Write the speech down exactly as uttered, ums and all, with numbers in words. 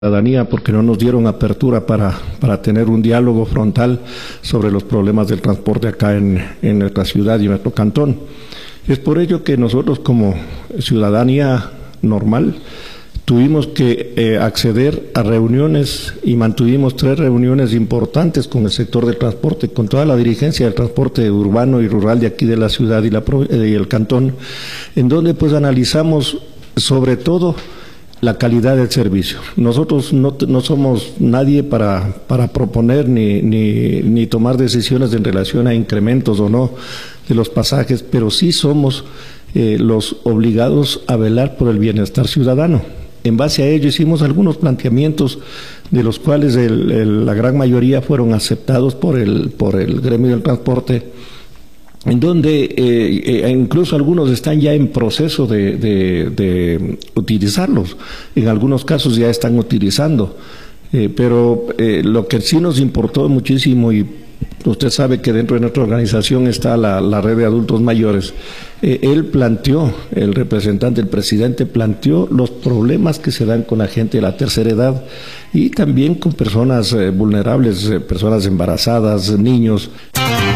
ciudadanía porque no nos dieron apertura para, para tener un diálogo frontal sobre los problemas del transporte acá en, en nuestra ciudad y en nuestro cantón. Es por ello que nosotros como ciudadanía normal tuvimos que eh, acceder a reuniones y mantuvimos tres reuniones importantes con el sector del transporte, con toda la dirigencia del transporte urbano y rural de aquí de la ciudad y, la, y el cantón, en donde pues analizamos sobre todo la calidad del servicio. Nosotros no, no somos nadie para, para proponer ni, ni, ni tomar decisiones en relación a incrementos o no de los pasajes, pero sí somos eh, los obligados a velar por el bienestar ciudadano. En base a ello hicimos algunos planteamientos de los cuales el, el, la gran mayoría fueron aceptados por el, por el gremio del transporte, en donde eh, eh, incluso algunos están ya en proceso de, de, de utilizarlos. En algunos casos ya están utilizando. Eh, pero eh, lo que sí nos importó muchísimo, y usted sabe que dentro de nuestra organización está la, la red de adultos mayores, eh, él planteó, el representante, el presidente planteó los problemas que se dan con la gente de la tercera edad y también con personas eh, vulnerables, eh, personas embarazadas, niños.